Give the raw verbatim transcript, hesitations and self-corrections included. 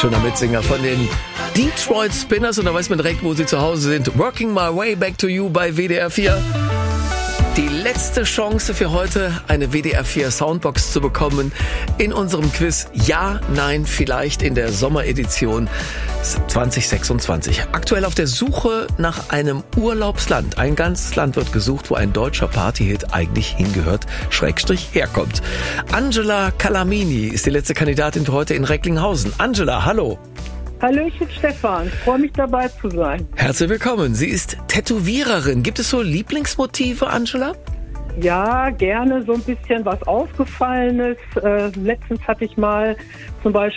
Schöner Mitsänger von den Detroit Spinners und da weiß man direkt, wo sie zu Hause sind. Working My Way Back to You bei W D R vier. Die letzte Chance für heute, eine W D R vier Soundbox zu bekommen in unserem Quiz Ja, Nein, Vielleicht in der Sommeredition zwanzig sechsundzwanzig. Aktuell auf der Suche nach einem Urlaubsland. Ein ganzes Land wird gesucht, wo ein deutscher Partyhit eigentlich hingehört, Schrägstrich herkommt. Angela Calamini ist die letzte Kandidatin für heute in Recklinghausen. Angela, hallo. Hallöchen Stefan, ich freue mich dabei zu sein. Herzlich willkommen. Sie ist Tätowiererin. Gibt es so Lieblingsmotive, Angela? Ja, gerne so ein bisschen was Aufgefallenes. Äh, letztens hatte ich mal zum Beispiel